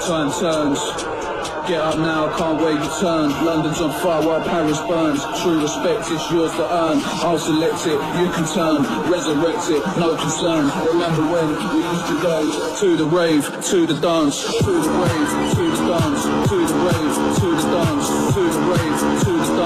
time turns. Get up now, can't wait your turn. London's on fire while Paris burns. True respect, it's yours to earn. I'll select it, you can turn. Resurrect it, no concern. Remember when we used to go to the rave, to the dance. To the rave, to the dance. To the rave, to the dance. To the rave, to the dance.